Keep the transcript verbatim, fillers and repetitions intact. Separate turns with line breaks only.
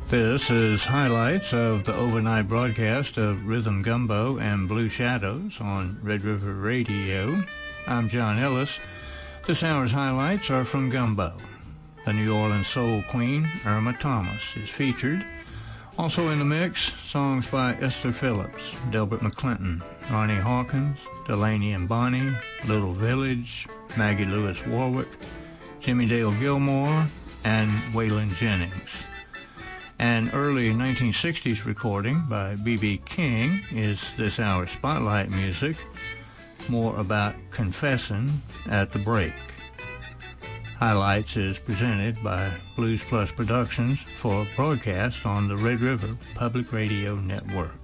This is highlights of the overnight broadcast of Rhythm Gumbo and Blue Shadows on Red River Radio. I'm John Ellis. This hour's highlights are from Gumbo. The New Orleans soul queen, Irma Thomas, is featured. Also in the mix, songs by Esther Phillips, Delbert McClinton, Ronnie Hawkins, Delaney and Bonnie, Little Village, Maggie Lewis Warwick, Jimmy Dale Gilmore, and Waylon Jennings. An early nineteen sixties recording by B B King is this hour's spotlight music. More about Confessin' at the break. Highlights is presented by Blues Plus Productions for broadcast on the Red River Public Radio Network.